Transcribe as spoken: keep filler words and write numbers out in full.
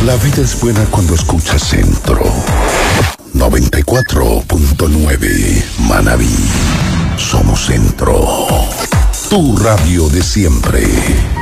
La vida es buena cuando escuchas Centro. noventa y cuatro punto nueve Manabí. Somos Centro. Tu radio de siempre.